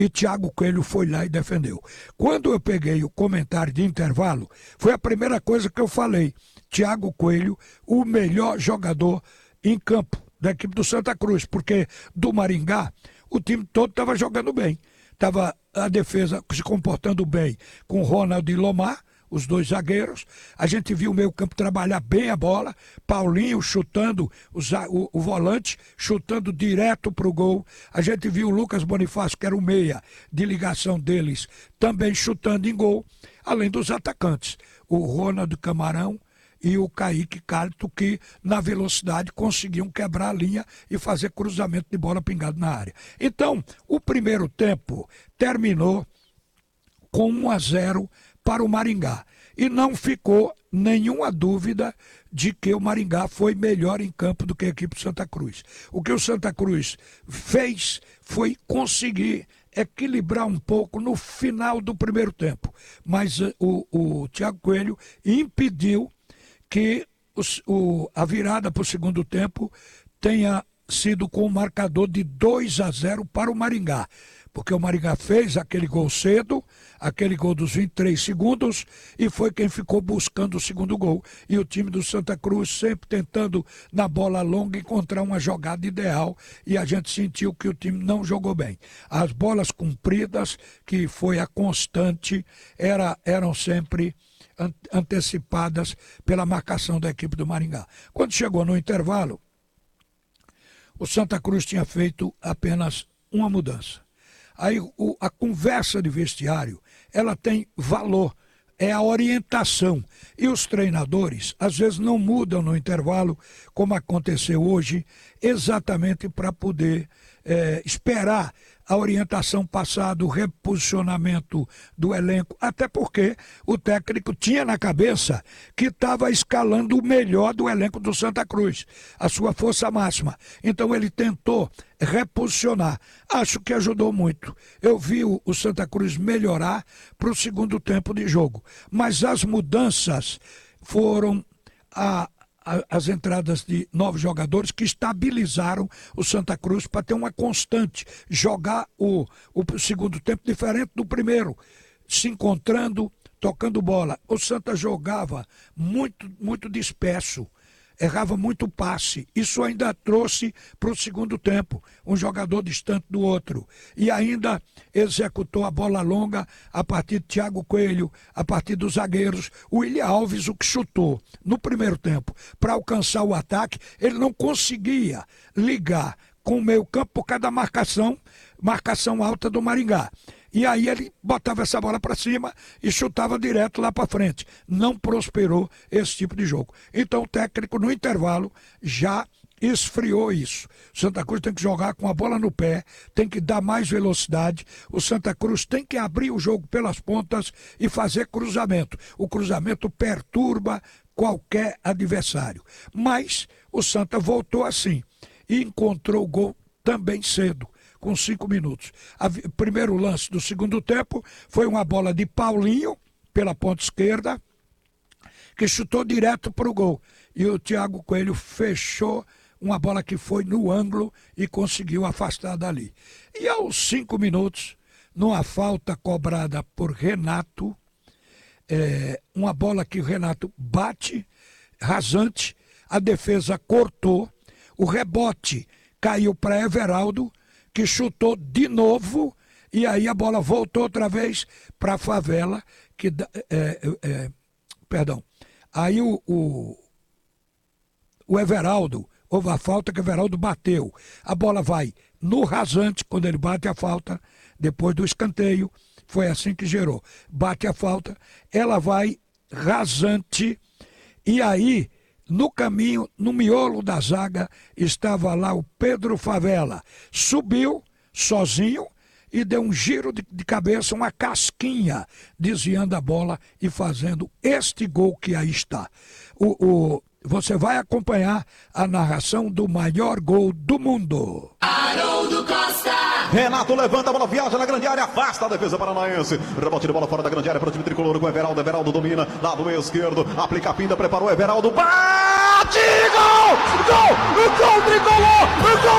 e Thiago Coelho foi lá e defendeu. Quando eu peguei o comentário de intervalo, foi a primeira coisa que eu falei. Thiago Coelho, o melhor jogador em campo da equipe do Santa Cruz, porque do Maringá o time todo estava jogando bem. Estava a defesa se comportando bem com Ronald e Lomar, os dois zagueiros. A gente viu o meio-campo trabalhar bem a bola. Paulinho chutando, o volante chutando direto para o gol. A gente viu o Lucas Bonifácio, que era o meia de ligação deles, também chutando em gol. Além dos atacantes, o Ronald Camarão e o Kaique Cálito, que na velocidade conseguiam quebrar a linha e fazer cruzamento de bola pingado na área. Então, o primeiro tempo terminou com 1-0 para o Maringá. E não ficou nenhuma dúvida de que o Maringá foi melhor em campo do que a equipe do Santa Cruz. O que o Santa Cruz fez foi conseguir equilibrar um pouco no final do primeiro tempo. Mas o Thiago Coelho impediu que a virada para o segundo tempo tenha sido com um marcador de 2-0 para o Maringá. Porque o Maringá fez aquele gol cedo, aquele gol dos 23 segundos, e foi quem ficou buscando o segundo gol. E o time do Santa Cruz sempre tentando, na bola longa, encontrar uma jogada ideal, e a gente sentiu que o time não jogou bem. As bolas compridas, que foi a constante, eram sempre antecipadas pela marcação da equipe do Maringá. Quando chegou no intervalo, o Santa Cruz tinha feito apenas uma mudança. Aí a conversa de vestiário, ela tem valor, é a orientação. E os treinadores, às vezes, não mudam no intervalo, como aconteceu hoje, exatamente para poder esperar a orientação passada, o reposicionamento do elenco, até porque o técnico tinha na cabeça que estava escalando o melhor do elenco do Santa Cruz, a sua força máxima. Então ele tentou reposicionar. Acho que ajudou muito. Eu vi o Santa Cruz melhorar para o segundo tempo de jogo, mas as mudanças foram as entradas de novos jogadores que estabilizaram o Santa Cruz para ter uma constante, jogar o segundo tempo diferente do primeiro, se encontrando, tocando bola. O Santa jogava muito disperso, errava muito passe. Isso ainda trouxe para o segundo tempo, um jogador distante do outro. E ainda executou a bola longa a partir de Thiago Coelho, a partir dos zagueiros. O William Alves, o que chutou no primeiro tempo para alcançar o ataque, ele não conseguia ligar com o meio campo por causa da marcação alta do Maringá. E aí ele botava essa bola para cima e chutava direto lá para frente. Não prosperou esse tipo de jogo. Então o técnico no intervalo já esfriou isso. O Santa Cruz tem que jogar com a bola no pé, tem que dar mais velocidade. O Santa Cruz tem que abrir o jogo pelas pontas e fazer cruzamento. O cruzamento perturba qualquer adversário. Mas o Santa voltou assim e encontrou o gol também cedo, com 5 minutos. O primeiro lance do segundo tempo foi uma bola de Paulinho, pela ponta esquerda, que chutou direto para o gol. E o Thiago Coelho fechou uma bola que foi no ângulo e conseguiu afastar dali. E aos 5 minutos, numa falta cobrada por Renato, uma bola que o Renato bate, rasante, a defesa cortou, o rebote caiu para Everaldo, que chutou de novo, e aí a bola voltou outra vez para a Favela, Aí o Everaldo, houve a falta que o Everaldo bateu. A bola vai no rasante, quando ele bate a falta, depois do escanteio, foi assim que gerou. Bate a falta, ela vai rasante, e aí, no caminho, no miolo da zaga, estava lá o Pedro Favela. Subiu sozinho e deu um giro de cabeça, uma casquinha, desviando a bola e fazendo este gol que aí está. Você vai acompanhar a narração do maior gol do mundo. Haroldo Costa! Renato levanta a bola, viaja na grande área, afasta a defesa paranaense. Rebote de bola fora da grande área para o time tricolor com o Everaldo. Everaldo domina, lado esquerdo, aplica a pinta, preparou o Everaldo, bate! Gol! Gol! Gol tricolor! Gol